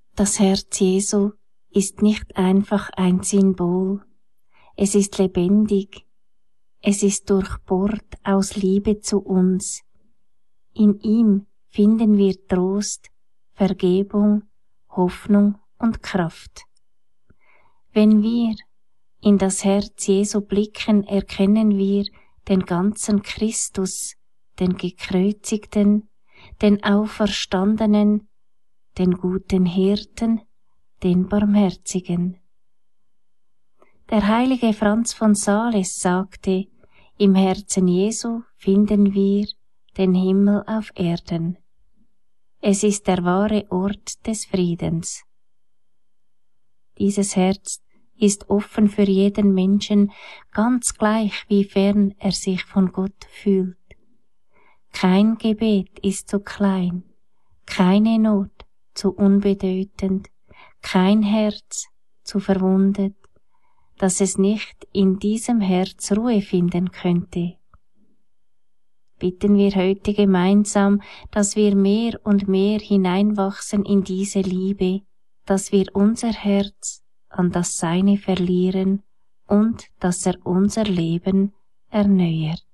Das Herz Jesu ist nicht einfach ein Symbol. Es ist lebendig. Es ist durchbohrt aus Liebe zu uns. In ihm finden wir Trost, Vergebung, Hoffnung und Kraft. Wenn wir in das Herz Jesu blicken, erkennen wir den ganzen Christus, den Gekreuzigten, den Auferstandenen, den guten Hirten, den Barmherzigen. Der heilige Franz von Sales sagte, im Herzen Jesu finden wir den Himmel auf Erden. Es ist der wahre Ort des Friedens. Dieses Herz ist offen für jeden Menschen, ganz gleich wie fern er sich von Gott fühlt. Kein Gebet ist zu klein, keine Not zu unbedeutend, kein Herz zu verwundet, dass es nicht in diesem Herz Ruhe finden könnte. Bitten wir heute gemeinsam, dass wir mehr und mehr hineinwachsen in diese Liebe, dass wir unser Herz an das Seine verlieren und dass er unser Leben erneuert.